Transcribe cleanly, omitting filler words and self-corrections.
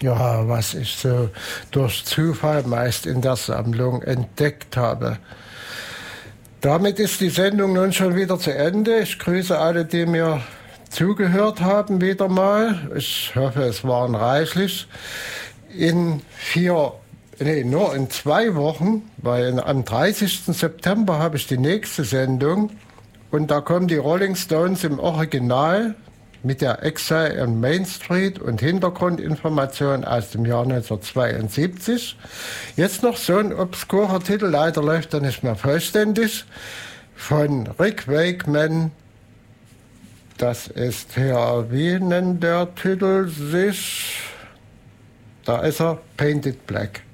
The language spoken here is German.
ja, was ich so durch Zufall meist in der Sammlung entdeckt habe. Damit ist die Sendung nun schon wieder zu Ende. Ich grüße alle, die mir zugehört haben, wieder mal. Ich hoffe, es waren reichlich. Nur in 2 Wochen, weil am 30. September habe ich die nächste Sendung und da kommen die Rolling Stones im Original mit der Exile on Main Street und Hintergrundinformationen aus dem Jahr 1972. Jetzt noch so ein obskurer Titel, leider läuft er nicht mehr vollständig, von Rick Wakeman. Das ist hier, wie nennt der Titel sich? Da ist er, Painted Black.